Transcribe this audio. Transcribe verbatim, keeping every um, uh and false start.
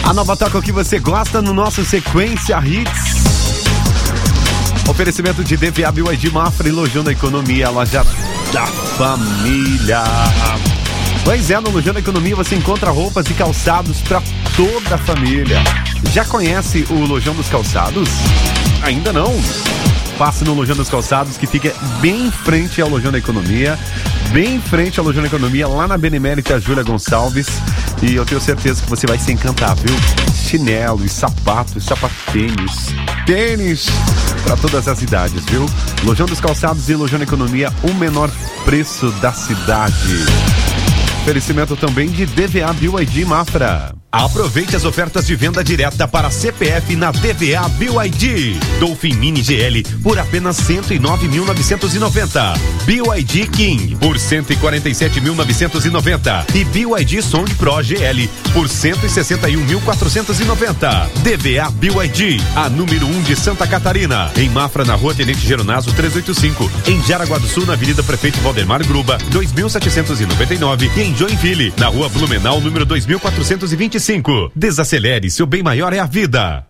A nova toca que você gosta no nosso Sequência Hits. Oferecimento de D V A B Y D Mafra e Lojão da Economia, a loja da família. Pois é, no Lojão da Economia você encontra roupas e calçados para toda a família. Já conhece o Lojão dos Calçados? Ainda não? Passe no Lojão dos Calçados, que fica bem em frente ao Lojão da Economia, bem em frente ao Lojão da Economia, lá na Benemérita Júlia Gonçalves. E eu tenho certeza que você vai se encantar, viu? Chinelos, sapatos, sapatênis, tênis para todas as idades, viu? Lojão dos Calçados e Lojão da Economia, o menor preço da cidade. Oferecimento também de D V A B Y D Mafra. Aproveite as ofertas de venda direta para C P F na D V A B Y D. Dolphin Mini G L por apenas cento e nove mil novecentos e noventa. B Y D King por cento e quarenta e sete mil novecentos e noventa. E B Y D Song Pro G L por cento e sessenta e um mil quatrocentos e noventa. D V A B Y D, a número um de Santa Catarina. Em Mafra, na Rua Tenente Geronazo trezentos e oitenta e cinco. Em Jaraguá do Sul, na Avenida Prefeito Valdemar Gruba, dois mil setecentos e noventa e nove. E em Joinville, na Rua Blumenau, número dois mil quatrocentos e vinte e cinco. Desacelere, seu bem maior é a vida.